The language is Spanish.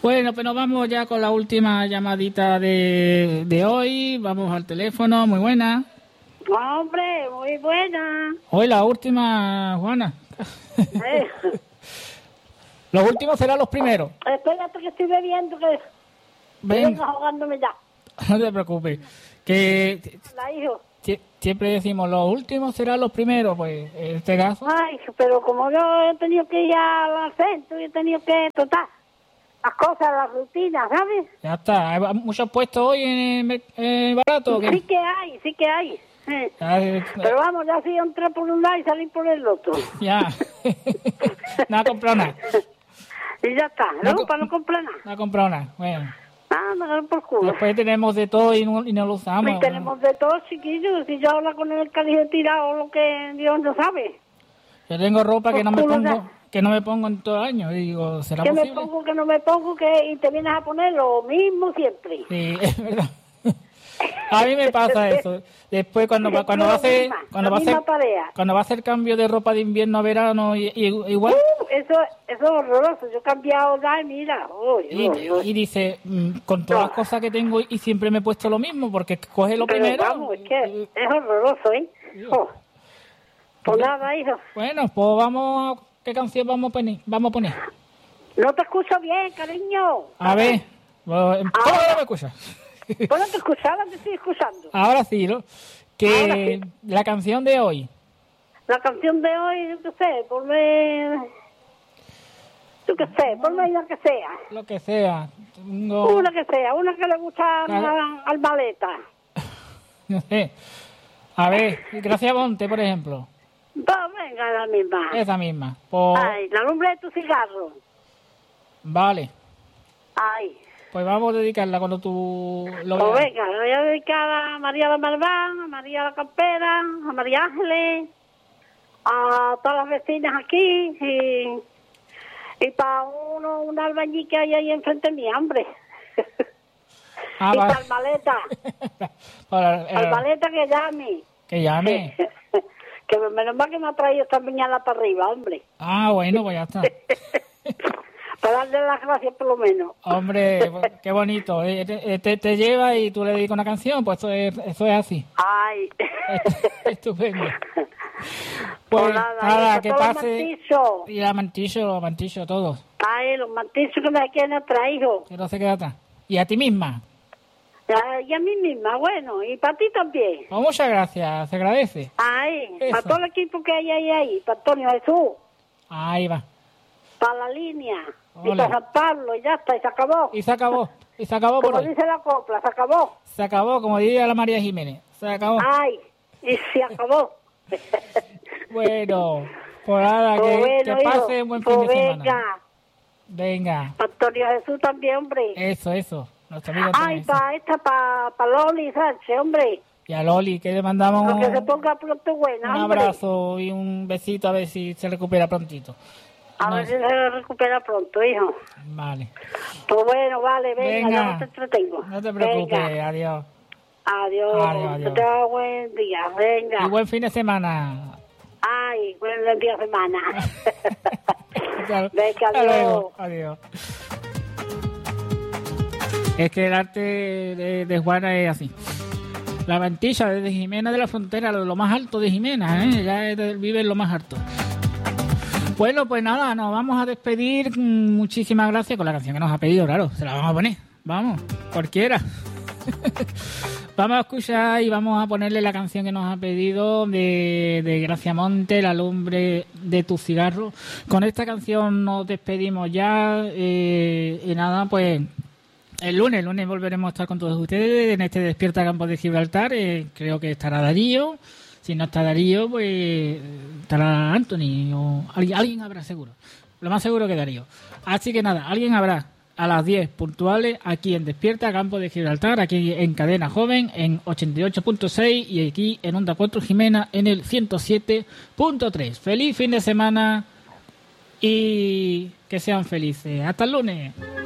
Bueno, pues nos vamos ya con la última llamadita de hoy. Vamos al teléfono. Muy buena. Hombre, muy buena. Hoy la última, Juana. Los últimos serán los primeros. Espérate que estoy bebiendo, que vengo ahogándome ya. No te preocupes. Que La hijo. siempre decimos, los últimos serán los primeros, pues en este caso. Ay, pero como yo he tenido que ir al centro y he tenido que tratar las cosas, las rutinas, ¿sabes? Ya está. ¿Hay muchos puestos hoy en barato? ¿O qué? Sí que hay. Pero vamos, ya sí entré por un lado y salí por el otro. Ya. No ha comprado nada. Y ya está, ¿no? Para no comprar nada. No ha comprado nada. Bueno. Me dan por culo. Después tenemos de todo y no lo usamos. Y tenemos de todo, chiquillos. Si yo hablo con el caliente tirado, lo que Dios no sabe. Yo tengo ropa que no me pongo en todo el año. Y digo, ¿será que posible? Me pongo, que no me pongo, y te vienes a poner lo mismo siempre. Sí, es verdad. A mí me pasa eso. Después cuando va a hacer cambio de ropa de invierno a verano igual. Eso es horroroso. Yo he cambiado ya, mira. Y dice, con todas las cosas que tengo y siempre me he puesto lo mismo porque coge lo primero. Vamos, es que es horroroso, ¿eh? Pues nada, hijo. Bueno, pues vamos. ¿Qué canción vamos a poner? No te escucho bien, cariño. A ver. ¿Cómo no me escuchas? Pues no te escuchaba, te estoy escuchando. Ahora sí, ¿no? La canción de hoy. La canción de hoy, yo qué sé, ponme la que sea. Lo que sea. Una que sea, una que le gusta al maleta. No sé. A ver, Gracia Monte, por ejemplo. Pues venga, la misma. Esa misma. Ay, la lumbre de tu cigarro. Vale. Ay. Pues vamos a dedicarla cuando tú lo veas. Pues veas. venga, la voy a dedicar a María la Malván, a María la Campera, a María Ángeles, a todas las vecinas aquí y para un albañil que hay ahí enfrente de mi hombre. Y para el maleta. Al maleta que llame. Que llame. Que menos mal que me ha traído esta piñala para arriba, hombre. Bueno, pues ya está. Para darle las gracias por lo menos. Hombre, qué bonito. Te lleva y tú le dedicas una canción, pues eso es así. Ay. Estupendo. Pues nada, que pase. Y los mantillos, todos. Ay, los mantillos que me quieren traído. Que no se queda atrás. Y a ti misma. Y a mí misma, bueno, y para ti también. Pues muchas gracias, se agradece. Ay, para todo el equipo que hay ahí, para Antonio Jesús. Ahí va. Para la línea. Hola. Y para San Pablo, y ya está, y se acabó. Y se acabó como por hoy. Dice la copla, se acabó. Se acabó, como diría la María Jiménez. Se acabó. Ay, y se acabó. Bueno, pues nada, que pase un buen fin de semana. Venga. Para Antonio Jesús también, hombre. Eso. Nuestro amigo para Loli Sánchez, hombre. Y a Loli, que le mandamos que se ponga pronto buena, un abrazo y un besito, a ver si se recupera prontito. A ver si se recupera pronto, hijo. Vale. Pues bueno, vale, venga. Ya no te entretengo. No te preocupes, adiós. Adiós. Que tenga buen día, venga. Y buen fin de semana. Ay, buen día de semana. Venga, adiós. Adiós. Es que el arte de Juana es así. La mantilla desde Jimena de la Frontera, lo más alto de Jimena, ella vive en lo más alto. Bueno, pues nada, nos vamos a despedir. Muchísimas gracias con la canción que nos ha pedido, claro, se la vamos a poner. Vamos, cualquiera. Vamos a escuchar y vamos a ponerle la canción que nos ha pedido de Gracia Monte, La lumbre de tu cigarro. Con esta canción nos despedimos ya y nada, pues el lunes volveremos a estar con todos ustedes en este Despierta Campos de Gibraltar. Creo que estará Darío. Si no está Darío, pues estará Anthony o alguien habrá seguro. Lo más seguro que Darío. Así que nada, alguien habrá a las 10 puntuales aquí en Despierta Campos de Gibraltar, aquí en Cadena Joven en 88.6 y aquí en Onda 4 Jimena en el 107.3. Feliz fin de semana y que sean felices. Hasta el lunes.